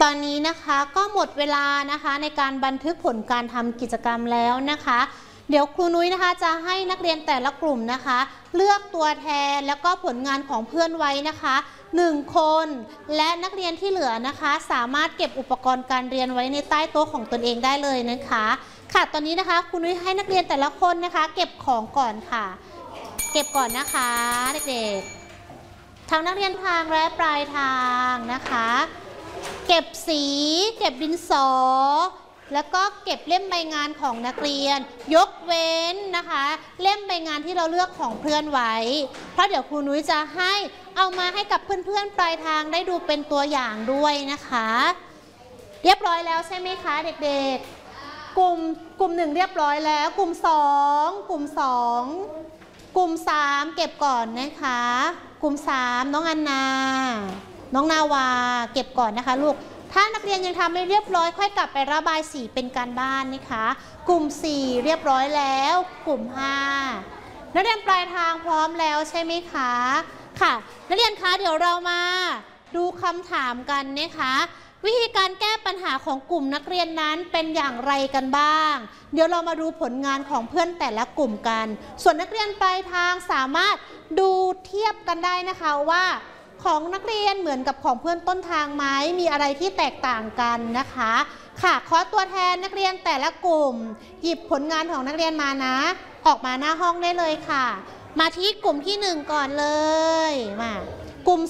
ตอนนี้นะคะก็หมดเวลานะคะในการบันทึกผลการทำกิจกรรมแล้วนะคะเดี๋ยวครูนุ้ยนะคะจะให้นักเรียนแต่ละกลุ่มนะคะเลือกตัวแทนแล้วก็ผลงานของเพื่อนไว้นะคะ1 คนและนักเรียนที่เหลือนะคะสามารถเก็บอุปกรณ์การเรียนไว้ในใต้โต๊ะของตนเองได้เลยนะคะค่ะตอนนี้นะคะครูนุ้ยให้นักเรียนแต่ละคนนะคะเก็บของก่อนค่ะเก็บก่อนนะคะเด็กๆทั้งนักเรียนทางและปลายทางนะคะเก็บสีเก็บดินสอแล้วก็เก็บเล่มใบงานของนักเรียนยกเว้นนะคะเล่มใบงานที่เราเลือกของเพื่อนไว้เพราะเดี๋ยวครูนุ้ยจะให้เอามาให้กับเพื่อนๆปลายทางได้ดูเป็นตัวอย่างด้วยนะคะเรียบร้อยแล้วใช่ไหมคะเด็กๆกลุ่ม1เรียบร้อยแล้วกลุ่ม2กลุ่ม2กลุ่ม3เก็บก่อนนะคะกลุ่ม3น้องอันนาน้องนาวาเก็บก่อนนะคะลูกถ้านักเรียนยังทำไม่เรียบร้อยค่อยกลับไประบายสีเป็นการบ้านนะคะกลุ่ม4เรียบร้อยแล้วกลุ่ม5นักเรียนปลายทางพร้อมแล้วใช่ไหมคะค่ะนักเรียนคะเดี๋ยวเรามาดูคำถามกันนะคะวิธีการแก้ปัญหาของกลุ่มนักเรียนนั้นเป็นอย่างไรกันบ้างเดี๋ยวเรามาดูผลงานของเพื่อนแต่ละกลุ่มกันส่วนนักเรียนปลายทางสามารถดูเทียบกันได้นะคะว่าของนักเรียนเหมือนกับของเพื่อนต้นทางไหมมีอะไรที่แตกต่างกันนะคะค่ะขอตัวแทนนักเรียนแต่ละกลุ่มหยิบผลงานของนักเรียนมานะออกมาหน้าห้องได้เลยค่ะมาที่กลุ่มที่1ก่อนเลยมากลุ่ม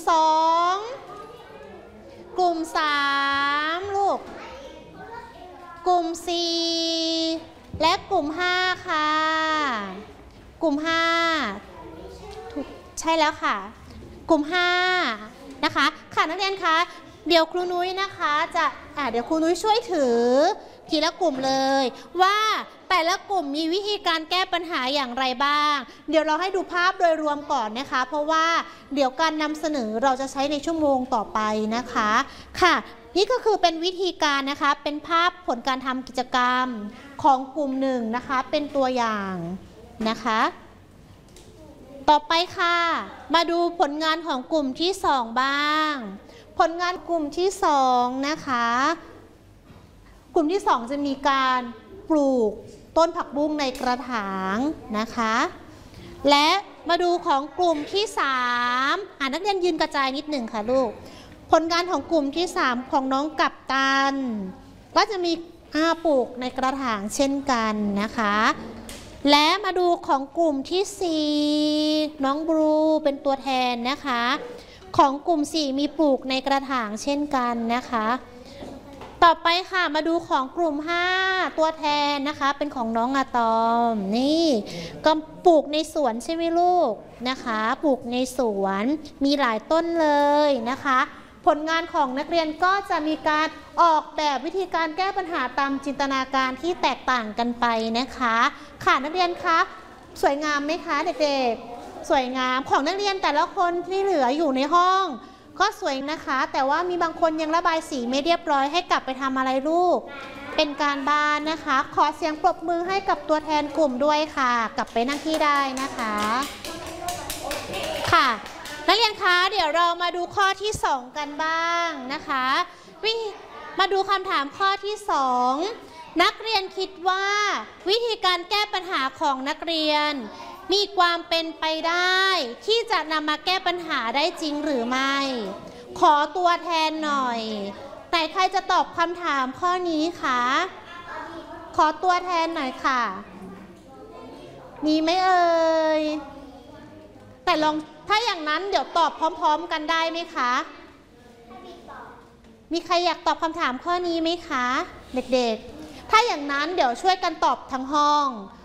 2กลุ่ม3ลูกกลุ่ม4และกลุ่ม5ค่ะกลุ่ม5ถูกใช่แล้วค่ะกลุ่ม5นะคะค่ะนักเรียนคะเดี๋ยวครูนุ้ยนะคะจะเดี๋ยวครูนุ้ยช่วยถือทีละกลุ่มเลยว่าแต่ละกลุ่มมีวิธีการแก้ปัญหาอย่างไรบ้างเดี๋ยวเราให้ดูภาพโดยรวมก่อนนะคะเพราะว่าเดี๋ยวการนำเสนอเราจะใช้ในชั่วโมงต่อไปนะคะค่ะนี่ก็คือเป็นวิธีการนะคะเป็นภาพผลการทำกิจกรรมของกลุ่ม1นะคะเป็นตัวอย่างนะคะต่อไปค่ะมาดูผลงานของกลุ่มที่2บ้างผลงานกลุ่มที่2นะคะกลุ่มที่2จะมีการปลูกต้นผักบุ้งในกระถางนะคะและมาดูของกลุ่มที่3นักเรียนยืนกระจายนิดหนึ่งค่ะลูกผลงานของกลุ่มที่3ของน้องกัปตันก็จะมีปลูกในกระถางเช่นกันนะคะและมาดูของกลุ่มที่4น้องบลูเป็นตัวแทนนะคะของกลุ่ม4มีปลูกในกระถางเช่นกันนะคะต่อไปค่ะมาดูของกลุ่ม5ตัวแทนนะคะเป็นของน้องอะตอมนี่ก็ปลูกในสวนใช่ไหมลูกนะคะปลูกในสวนมีหลายต้นเลยนะคะผลงานของนักเรียนก็จะมีการออกแบบวิธีการแก้ปัญหาตามจินตนาการที่แตกต่างกันไปนะคะค่ะนักเรียนคะสวยงามไหมคะเด็กๆสวยงามของนักเรียนแต่ละคนที่เหลืออยู่ในห้องก็สวยนะคะแต่ว่ามีบางคนยังระบายสีไม่เรียบร้อยให้กลับไปทำอะไรลูกเป็นการบ้านนะคะขอเสียงปรบมือให้กับตัวแทนกลุ่มด้วยค่ะกลับไปนั่งที่ได้นะคะค่ะนักเรียนคะเดี๋ยวเรามาดูข้อที่2กันบ้างนะคะมาดูคำถามข้อที่2นักเรียนคิดว่าวิธีการแก้ปัญหาของนักเรียนมีความเป็นไปได้ที่จะนำมาแก้ปัญหาได้จริงหรือไม่ขอตัวแทนหน่อยแต่ใครจะตอบคำถามข้อนี้คะขอตัวแทนหน่อยค่ะมีไหมเอ่ยแต่ลองถ้าอย่างนั้นเดี๋ยวตอบพร้อมๆกันได้ไหมคะมีใครอยากตอบคำถามข้อนี้ไหมคะเด็กๆถ้าอย่างนั้นเดี๋ยวช่วยกันตอบทั้งห้อง